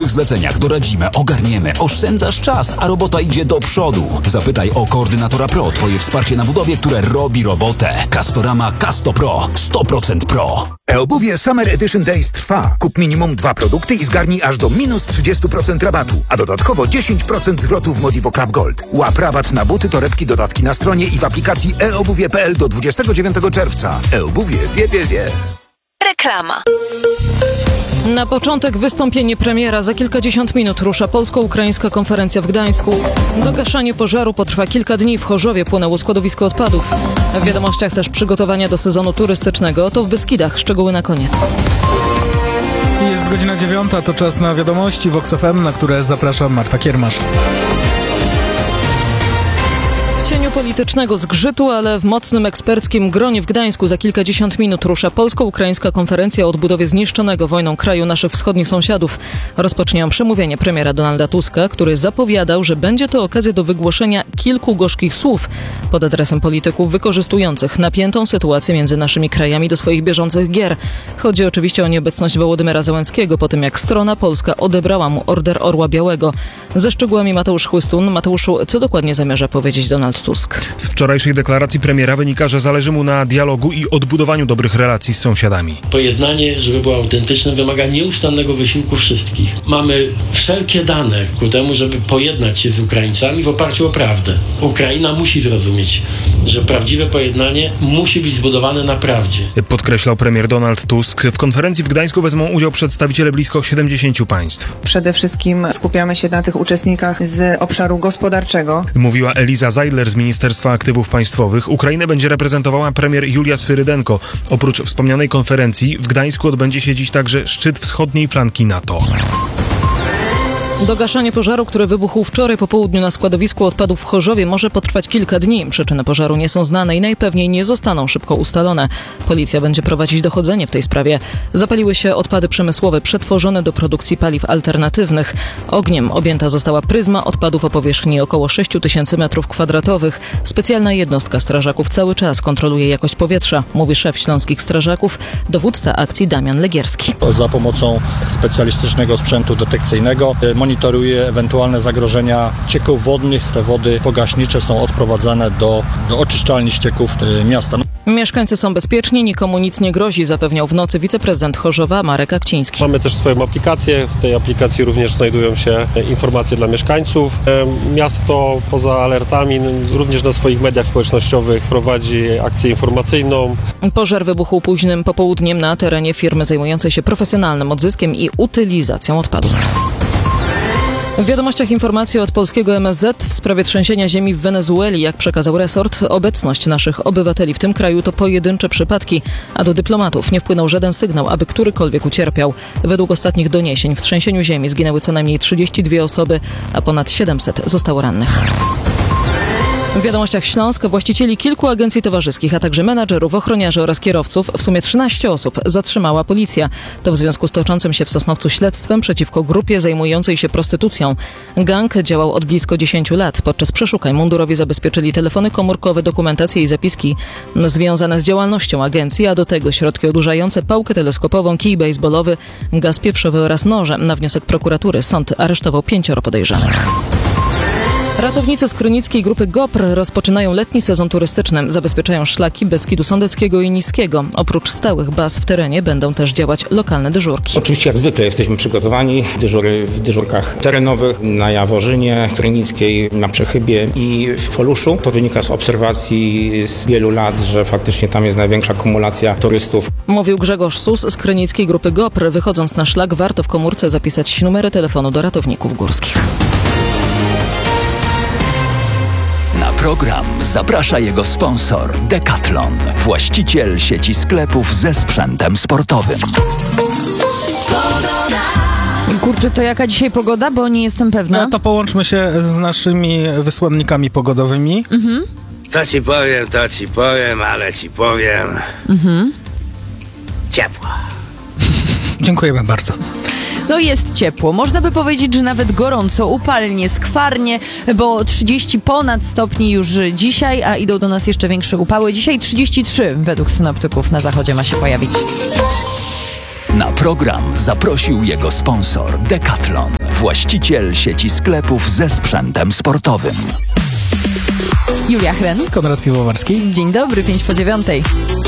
małych zleceniach doradzimy, ogarniemy, oszczędzasz czas, a robota idzie do przodu. Zapytaj o Koordynatora Pro, twoje wsparcie na budowie, które robi robotę. Castorama Casto Pro. 100% Pro. E-obuwie Summer Edition Days trwa. Kup minimum 2 produkty i zgarnij aż do minus 30% rabatu, a dodatkowo 10% zwrotu w Modivo Club Gold. Łap rabat na buty, torebki, dodatki na stronie i w aplikacji eobuwie.pl do 29 czerwca. E-obuwie wie. Reklama. Na początek wystąpienie premiera. Za kilkadziesiąt minut rusza polsko-ukraińska konferencja w Gdańsku. Gaszenie pożaru potrwa kilka dni. W Chorzowie płonęło składowisko odpadów. W wiadomościach też przygotowania do sezonu turystycznego. To w Beskidach. Szczegóły na koniec. Jest godzina 9, to czas na wiadomości Vox FM, na które zapraszam Marta Kiermasz. W cieniu politycznego zgrzytu, ale w mocnym eksperckim gronie w Gdańsku za kilkadziesiąt minut rusza polsko-ukraińska konferencja o odbudowie zniszczonego wojną kraju naszych wschodnich sąsiadów. Rozpocznie ją przemówienie premiera Donalda Tuska, który zapowiadał, że będzie to okazja do wygłoszenia kilku gorzkich słów pod adresem polityków wykorzystujących napiętą sytuację między naszymi krajami do swoich bieżących gier. Chodzi oczywiście o nieobecność Wołodymyra Zełenskiego po tym, jak strona polska odebrała mu Order Orła Białego. Ze szczegółami Mateusz Chłystun. Mateuszu, co dokładnie zamierza powiedzieć Donald Tusk? Z wczorajszej deklaracji premiera wynika, że zależy mu na dialogu i odbudowaniu dobrych relacji z sąsiadami. Pojednanie, żeby było autentyczne, wymaga nieustannego wysiłku wszystkich. Mamy wszelkie dane ku temu, żeby pojednać się z Ukraińcami w oparciu o prawdę. Ukraina musi zrozumieć, że prawdziwe pojednanie musi być zbudowane na prawdzie. Podkreślał premier Donald Tusk. W konferencji w Gdańsku wezmą udział przedstawiciele blisko 70 państw. Przede wszystkim skupiamy się na tych uczestnikach z obszaru gospodarczego. Mówiła Eliza Zeidler z Ministerstwa Aktywów Państwowych. Ukrainę będzie reprezentowała premier Julia Swyrydenko. Oprócz wspomnianej konferencji w Gdańsku odbędzie się dziś także szczyt wschodniej flanki NATO. Gaszenie pożaru, który wybuchł wczoraj po południu na składowisku odpadów w Chorzowie, może potrwać kilka dni. Przyczyny pożaru nie są znane i najpewniej nie zostaną szybko ustalone. Policja będzie prowadzić dochodzenie w tej sprawie. Zapaliły się odpady przemysłowe przetworzone do produkcji paliw alternatywnych. Ogniem objęta została pryzma odpadów o powierzchni około 6 000 m2. Specjalna jednostka strażaków cały czas kontroluje jakość powietrza, mówi szef śląskich strażaków, dowódca akcji Damian Legierski. Za pomocą specjalistycznego sprzętu detekcyjnego monitoruje ewentualne zagrożenia cieków wodnych. Te wody pogaśnicze są odprowadzane do oczyszczalni ścieków miasta. Mieszkańcy są bezpieczni, nikomu nic nie grozi, zapewniał w nocy wiceprezydent Chorzowa Marek Akciński. Mamy też swoją aplikację. W tej aplikacji również znajdują się informacje dla mieszkańców. Miasto poza alertami również na swoich mediach społecznościowych prowadzi akcję informacyjną. Pożar wybuchł późnym popołudniem na terenie firmy zajmującej się profesjonalnym odzyskiem i utylizacją odpadów. W wiadomościach informacje od polskiego MSZ w sprawie trzęsienia ziemi w Wenezueli. Jak przekazał resort, obecność naszych obywateli w tym kraju to pojedyncze przypadki, a do dyplomatów nie wpłynął żaden sygnał, aby którykolwiek ucierpiał. Według ostatnich doniesień w trzęsieniu ziemi zginęły co najmniej 32 osoby, a ponad 700 zostało rannych. W wiadomościach Śląsk właścicieli kilku agencji towarzyskich, a także menadżerów, ochroniarzy oraz kierowców, w sumie 13 osób, zatrzymała policja. To w związku z toczącym się w Sosnowcu śledztwem przeciwko grupie zajmującej się prostytucją. Gang działał od blisko 10 lat. Podczas przeszukań mundurowi zabezpieczyli telefony komórkowe, dokumentację i zapiski związane z działalnością agencji, a do tego środki odurzające, pałkę teleskopową, kij baseballowy, gaz pieprzowy oraz noże. Na wniosek prokuratury sąd aresztował 5 podejrzanych. Ratownicy z krynickiej grupy GOPR rozpoczynają letni sezon turystyczny. Zabezpieczają szlaki Beskidu Sądeckiego i Niskiego. Oprócz stałych baz w terenie będą też działać lokalne dyżurki. Oczywiście jak zwykle jesteśmy przygotowani. Dyżury w dyżurkach terenowych, na Jaworzynie, Krynickiej, na Przechybie i w Oluszu. To wynika z obserwacji z wielu lat, że faktycznie tam jest największa kumulacja turystów. Mówił Grzegorz Sus z krynickiej grupy GOPR. Wychodząc na szlak warto w komórce zapisać numery telefonu do ratowników górskich. Na program zaprasza jego sponsor Decathlon, właściciel sieci sklepów ze sprzętem sportowym. Kurczę, to jaka dzisiaj pogoda? Bo nie jestem pewna. No to połączmy się z naszymi wysłannikami pogodowymi. To ci powiem, ale ci powiem. Ciepło. Dziękujemy bardzo. No jest ciepło. Można by powiedzieć, że nawet gorąco, upalnie, skwarnie, bo 30 ponad stopni już dzisiaj, a idą do nas jeszcze większe upały. Dzisiaj 33 według synoptyków na zachodzie ma się pojawić. Na program zaprosił jego sponsor Decathlon, właściciel sieci sklepów ze sprzętem sportowym. Julia Chren. Konrad Piwowarski. Dzień dobry, 8:55.